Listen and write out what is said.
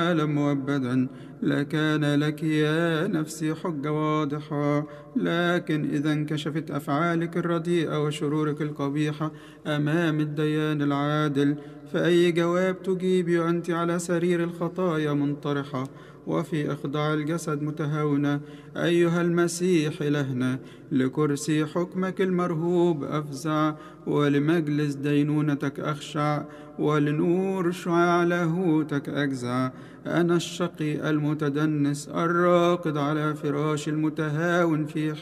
العالم مؤبدا، لكان لك يا نفسي حجة واضحة. لكن إذا انكشفت أفعالك الرديئة وشرورك القبيحة أمام الديان العادل، فأي جواب تجيبي وأنت على سرير الخطايا منطرحة وفي إخضاع الجسد متهاونة؟ أيها المسيح إلهنا، لكرسي حكمك المرهوب أفزع، ولمجلس دينونتك أخشع، ولنور شعاع لاهوتك أجزع. أنا الشقي المتدنس الراقد على فراش المتهاون في